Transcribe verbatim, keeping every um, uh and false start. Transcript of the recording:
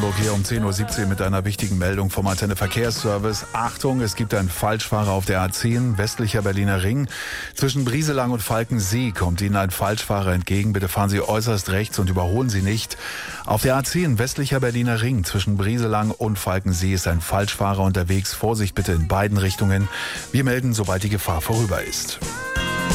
Hamburg hier um zehn Uhr siebzehn mit einer wichtigen Meldung vom Antenne Verkehrsservice. Achtung, es gibt einen Falschfahrer auf der A zehn, westlicher Berliner Ring. Zwischen Brieselang und Falkensee kommt Ihnen ein Falschfahrer entgegen. Bitte fahren Sie äußerst rechts und überholen Sie nicht. Auf der A zehn, westlicher Berliner Ring, zwischen Brieselang und Falkensee ist ein Falschfahrer unterwegs. Vorsicht bitte in beiden Richtungen. Wir melden, sobald die Gefahr vorüber ist.